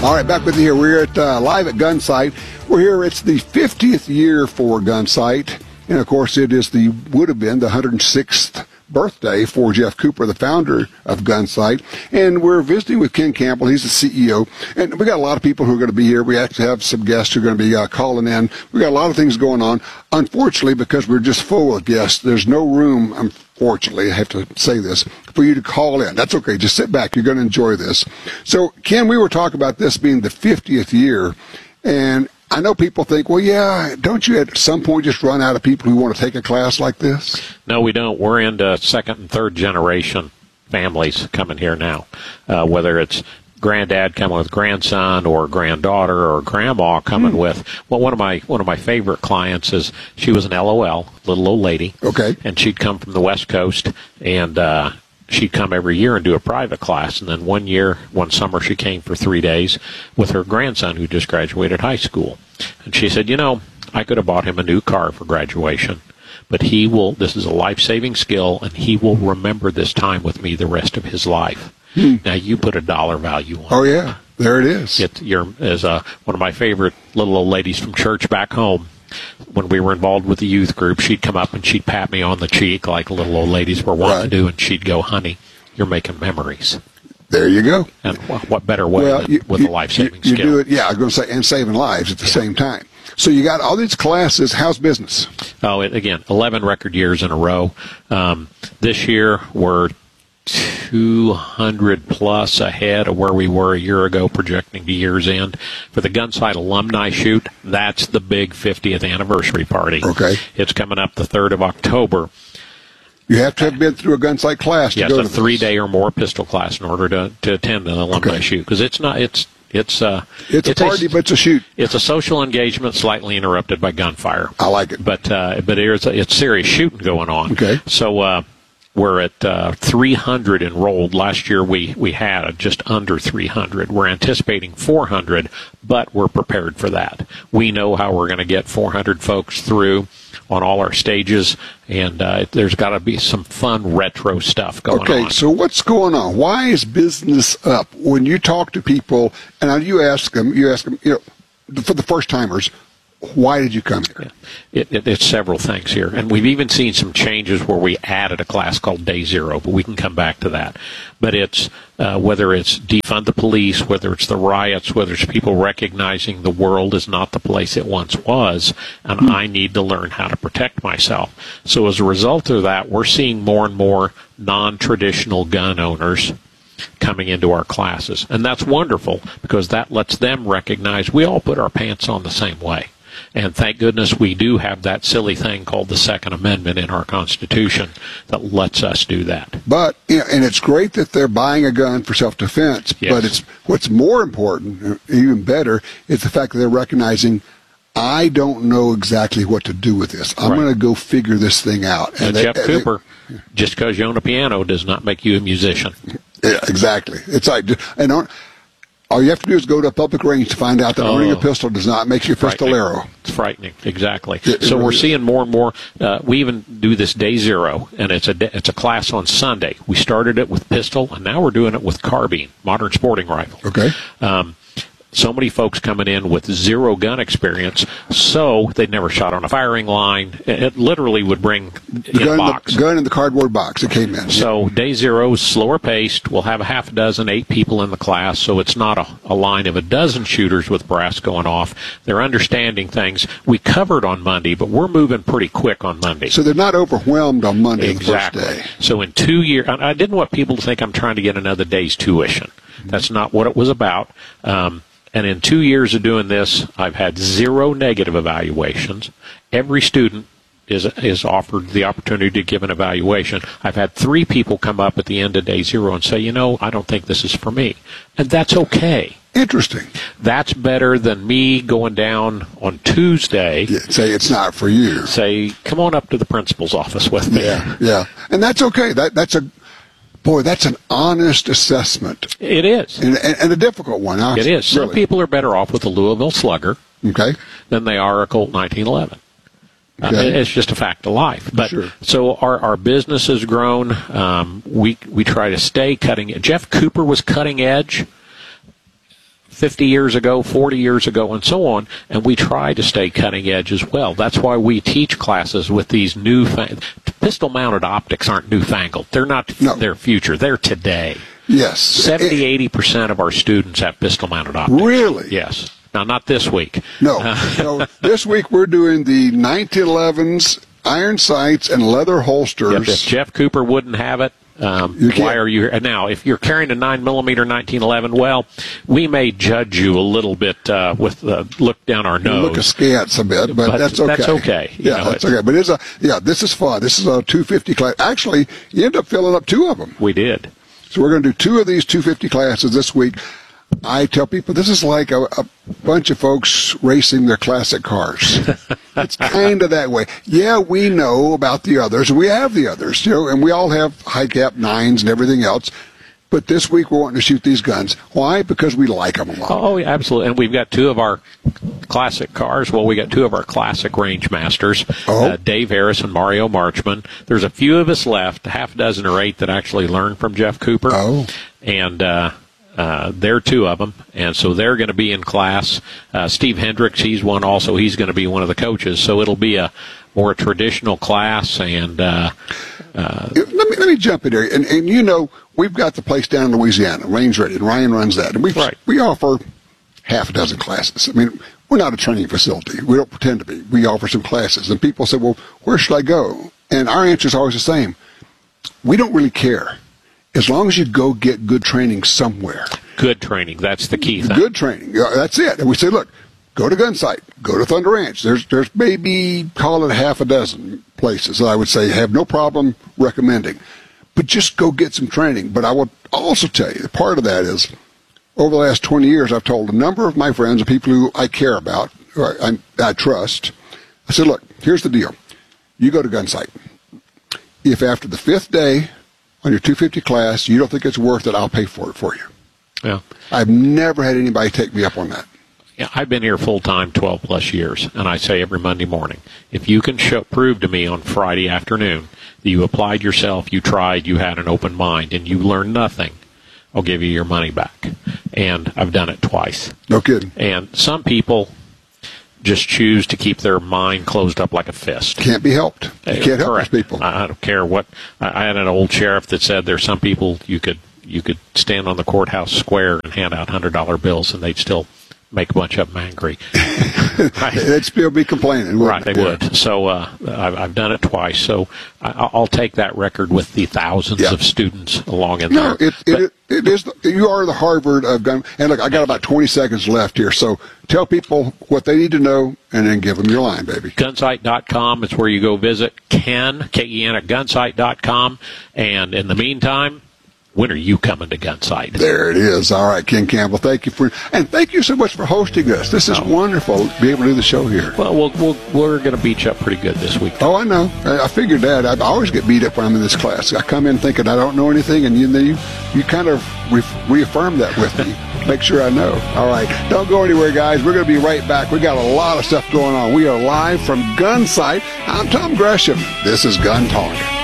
All right, back with you here. We're at live at Gunsight. We're here. It's the 50th year for Gunsight, and of course, it is would have been the 106th birthday for Jeff Cooper, the founder of Gunsight. And we're visiting with Ken Campbell. He's the CEO. And we got a lot of people who are going to be here. We actually have some guests who are going to be calling in. We got a lot of things going on. Unfortunately, because we're just full of guests, there's no room, unfortunately, I have to say this, for you to call in. That's okay. Just sit back. You're going to enjoy this. So, Ken, we were talking about this being the 50th year, and I know people think, well, yeah, don't you at some point just run out of people who want to take a class like this? No, we don't. We're into second and third generation families coming here now, whether it's granddad coming with grandson or granddaughter or grandma coming with. Well, one of my favorite clients is she was an LOL, little old lady. Okay. And she'd come from the West Coast, and she'd come every year and do a private class. And then one summer, she came for 3 days with her grandson who just graduated high school. And she said, I could have bought him a new car for graduation, but this is a life-saving skill, and he will remember this time with me the rest of his life. Now, you put a dollar value on it. Oh, yeah. There it is. As one of my favorite little old ladies from church back home, when we were involved with the youth group, she'd come up and she'd pat me on the cheek like little old ladies were wont to do, and she'd go, honey, you're making memories. There you go. And what better way with a life-saving skill? You do it, I was going to say, and saving lives at the same time. So you got all these classes. How's business? Oh, again, 11 record years in a row. This year, we're 200 plus ahead of where we were a year ago, projecting to year's end. For the Gunsight alumni shoot, that's the big 50th anniversary party. Okay. It's coming up the 3rd of October. You have to have been through a Gunsight class to go to a 3-day or more pistol class in order to attend an alumni shoot, because it's a party, but it's a shoot. It's a social engagement, slightly interrupted by gunfire. I like it, but it's serious shooting going on. Okay, so we're at 300 enrolled. Last year we had just under 300. We're anticipating 400, but we're prepared for that. We know how we're going to get 400 folks through on all our stages, and there's got to be some fun retro stuff going on. Okay, so what's going on? Why is business up? When you talk to people, and you ask them, for the first timers, why did you come here? It's several things here, and we've even seen some changes where we added a class called Day Zero, but we can come back to that. But it's whether it's defund the police, whether it's the riots, whether it's people recognizing the world is not the place it once was, and I need to learn how to protect myself. So as a result of that, we're seeing more and more non-traditional gun owners coming into our classes, and that's wonderful because that lets them recognize we all put our pants on the same way. And thank goodness we do have that silly thing called the Second Amendment in our Constitution that lets us do that. But, and it's great that they're buying a gun for self-defense, yes. But what's more important, even better, is the fact that they're recognizing, I don't know exactly what to do with this. I'm going to go figure this thing out. And Jeff Cooper, just because you own a piano does not make you a musician. Yeah, exactly. It's like, all you have to do is go to a public range to find out that owning a pistol does not make you a pistolero. It's frightening, exactly. So we're seeing more and more. We even do this Day Zero, and it's a class on Sunday. We started it with pistol, and now we're doing it with carbine, modern sporting rifle. Okay. So many folks coming in with zero gun experience, so they'd never shot on a firing line. It literally would bring in a box. The gun in the cardboard box that came in. So Day Zero is slower paced. We'll have a half a dozen, 8 people in the class, so it's not a line of a dozen shooters with brass going off. They're understanding things. We covered on Monday, but we're moving pretty quick on Monday. So they're not overwhelmed on Monday, exactly. The first day. So in 2 years, I didn't want people to think I'm trying to get another day's tuition. That's not what it was about. And in 2 years of doing this, I've had 0 negative evaluations. Every student is offered the opportunity to give an evaluation. I've had 3 people come up at the end of Day Zero and say, I don't think this is for me. And that's okay. Interesting. That's better than me going down on Tuesday. Yeah, say it's not for you. Say, come on up to the principal's office with me. Yeah. And that's okay. That's an honest assessment. It is. And a difficult one. It is. Some people are better off with a Louisville Slugger than they are a Colt 1911. Okay. It's just a fact of life. But so our business has grown. We try to stay cutting edge. Jeff Cooper was cutting edge 50 years ago, 40 years ago, and so on, and we try to stay cutting edge as well. That's why we teach classes with these pistol-mounted optics aren't newfangled. They're not their future. They're today. Yes. 70-80% of our students have pistol-mounted optics. Really? Yes. Now, not this week. No. No. This week we're doing the 1911s, iron sights, and leather holsters. Yep, if Jeff Cooper wouldn't have it, why are you here? Now, if you're carrying a 9mm 1911, well, we may judge you a little bit with look down our nose. Look askance a bit, but that's okay. That's okay. Yeah, that's okay. But this is fun. This is a 250 class. Actually, you end up filling up 2 of them. We did. So we're going to do 2 of these 250 classes this week. I tell people this is like a bunch of folks racing their classic cars. It's kind of that way. Yeah, we know about the others, and we have the others, and we all have high cap 9s and everything else. But this week we're wanting to shoot these guns. Why? Because we like them a lot. Oh, yeah, absolutely. And we've got 2 of our classic cars. Well, we got 2 of our classic range masters, Dave Harris and Mario Marchman. There's a few of us left, 6 or 8 that actually learned from Jeff Cooper. Oh. And there are 2 of them, and so they're going to be in class. Steve Hendricks, he's one also. He's going to be one of the coaches, so it'll be a more traditional class. And let me jump in there. And we've got the place down in Louisiana, Range Ready, and Ryan runs that. And we offer 6 classes. I mean, we're not a training facility. We don't pretend to be. We offer some classes. And people say, well, where should I go? And our answer is always the same. We don't really care. As long as you go get good training somewhere. Good training. That's the key thing. Good training. That's it. And we say, look, go to Gunsight. Go to Thunder Ranch. There's maybe, call it 6 places that I would say have no problem recommending. But just go get some training. But I would also tell you, part of that is, over the last 20 years, I've told a number of my friends and people who I care about, or I trust, I said, look, here's the deal. You go to Gunsight. If after the 5th day on your 250 class, you don't think it's worth it, I'll pay for it for you. Yeah. I've never had anybody take me up on that. Yeah, I've been here full-time 12-plus years, and I say every Monday morning, if you can prove to me on Friday afternoon that you applied yourself, you tried, you had an open mind, and you learned nothing, I'll give you your money back. And I've done it twice. No kidding. And some people just choose to keep their mind closed up like a fist. Can't be helped. You can't help those people. I don't care what. I had an old sheriff that said there's some people you could stand on the courthouse square and hand out $100 bills and they'd still make a bunch of them angry. They'd still be complaining. Right, they would. So I've done it twice. So I'll take that record with the thousands of students along in there. No, it is. You are the Harvard of gun. And look, I got about 20 seconds left here. So tell people what they need to know, and then give them your line, baby. Gunsight.com is where you go visit. Ken, K-E-N, at Gunsight.com. And in the meantime, when are you coming to Gunsight? There it is. All right, Ken Campbell, thank you so much for hosting us. This is wonderful to be able to do the show here. Well, we're going to beat you up pretty good this week. Oh, I know. I figured that. I always get beat up when I'm in this class. I come in thinking I don't know anything, and you kind of reaffirm that with me. Make sure I know. All right, don't go anywhere, guys. We're going to be right back. We got a lot of stuff going on. We are live from Gunsight. I'm Tom Gresham. This is Gun Talk.